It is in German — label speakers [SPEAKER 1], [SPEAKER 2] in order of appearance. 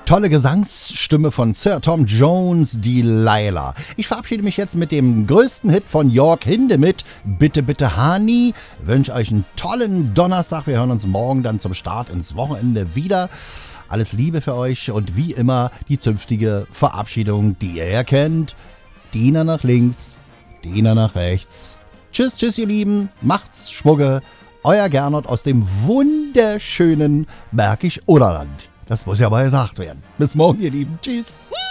[SPEAKER 1] tolle Gesangsstimme von Sir Tom Jones, Delilah. Ich verabschiede mich jetzt mit dem größten Hit von Jörg Hindemith, Bitte, bitte, Hani. Wünsche euch einen tollen Donnerstag. Wir hören uns morgen dann zum Start ins Wochenende wieder. Alles Liebe für euch und wie immer die zünftige Verabschiedung, die ihr ja kennt. Diener nach links, Diener nach rechts. Tschüss, tschüss, ihr Lieben. Macht's Schwugge. Euer Gernot aus dem wunderschönen Bergisch Oderland. Das muss ja mal gesagt werden. Bis morgen, ihr Lieben. Tschüss.